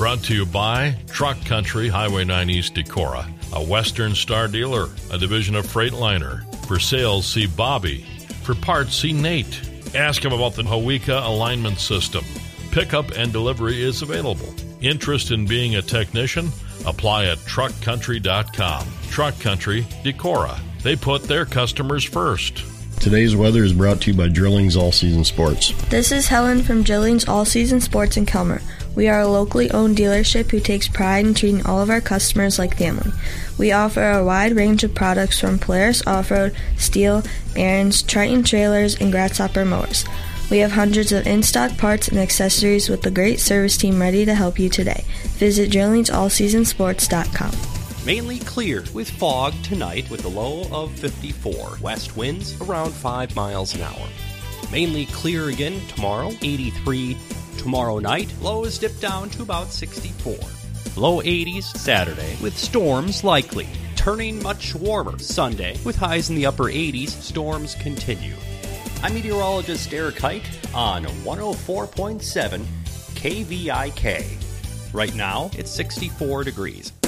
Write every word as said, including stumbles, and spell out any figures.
Brought to you by Truck Country, Highway nine East Decorah, a Western Star dealer, a division of Freightliner. For sales, see Bobby. For parts, see Nate. Ask him about the Hawika alignment system. Pickup and delivery is available. Interest in being a technician? Apply at truck country dot com. Truck Country, Decorah. They put their customers first. Today's weather is brought to you by Drillings All Season Sports. This is Helen from Drillings All Season Sports in Kelmer. We are a locally owned dealership who takes pride in treating all of our customers like family. We offer a wide range of products from Polaris Off-Road, Steel, Aaron's, Triton trailers, and Grasshopper mowers. We have hundreds of in-stock parts and accessories with a great service team ready to help you today. Visit drillings all season sports dot com. Mainly clear with fog tonight with a low of fifty-four. West winds around five miles an hour. Mainly clear again tomorrow, eighty-three. Tomorrow night, lows dip down to about sixty-four. Low eighties Saturday with storms likely. Turning much warmer Sunday with highs in the upper eighties. Storms continue. I'm meteorologist Eric Hite on one oh four point seven K V I K. Right now, it's sixty-four degrees.